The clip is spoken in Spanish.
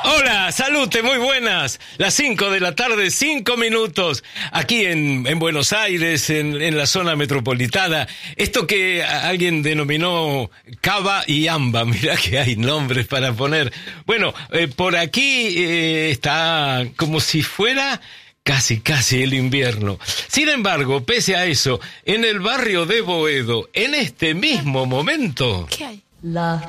Hola, salute, muy buenas. Las 5 de la tarde, 5 minutos. Aquí en Buenos Aires, en la zona metropolitana. Esto que alguien denominó Cava y Amba. Mirá que hay nombres para poner. Bueno, por aquí está como si fuera casi el invierno. Sin embargo, pese a eso, en el barrio de Boedo, en este mismo momento... ¿Qué hay?